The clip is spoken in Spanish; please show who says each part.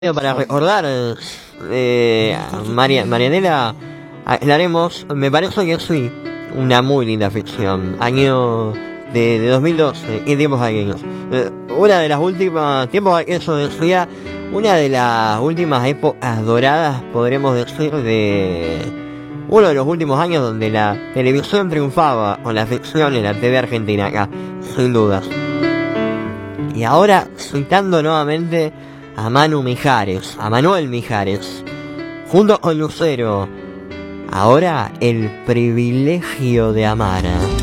Speaker 1: Para recordar Marianela, hablaremos, me parece que sí, una muy linda ficción, año de 2012, en tiempos aquellos. Una de las últimas, tiempos aquellos decía, una de las últimas épocas doradas, podremos decir, de uno de los últimos años donde la televisión triunfaba con la ficción en la TV argentina acá, sin dudas. Y ahora, citando nuevamente a Manu Mijares, a Manuel Mijares, junto con Lucero, ahora El privilegio de amar.